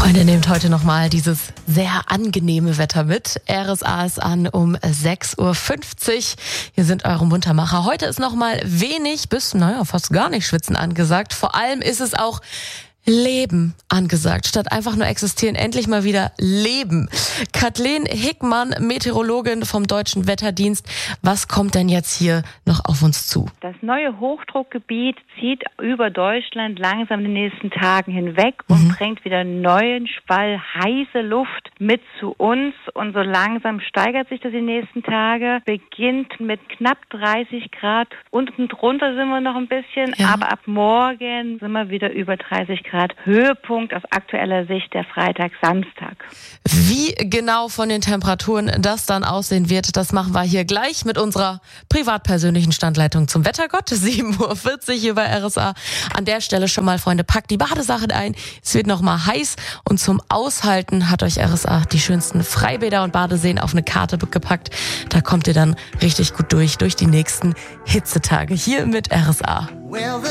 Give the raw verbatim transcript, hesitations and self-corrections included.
Freunde, nehmt heute nochmal dieses sehr angenehme Wetter mit. R S A ist an um sechs Uhr fünfzig. Hier sind eure Muntermacher. Heute ist nochmal wenig bis, naja, fast gar nicht Schwitzen angesagt. Vor allem ist es auch Leben angesagt. Statt einfach nur existieren, endlich mal wieder leben. Kathleen Hickmann, Meteorologin vom Deutschen Wetterdienst. Was kommt denn jetzt hier noch auf uns zu? Das neue Hochdruckgebiet zieht über Deutschland langsam in den nächsten Tagen hinweg und Mhm. bringt wieder neuen Spall heiße Luft mit zu uns. Und so langsam steigert sich das die nächsten Tage. Beginnt mit knapp dreißig Grad. Unten drunter sind wir noch ein bisschen, Ja. aber ab morgen sind wir wieder über dreißig Grad. Höhepunkt aus aktueller Sicht der Freitag, Samstag. Wie genau von den Temperaturen das dann aussehen wird, das machen wir hier gleich mit unserer privat-persönlichen Standleitung zum Wettergott. sieben Uhr vierzig hier bei R S A. An der Stelle schon mal, Freunde, packt die Badesachen ein. Es wird noch mal heiß und zum Aushalten hat euch R S A die schönsten Freibäder und Badeseen auf eine Karte gepackt. Da kommt ihr dann richtig gut durch, durch die nächsten Hitzetage hier mit R S A.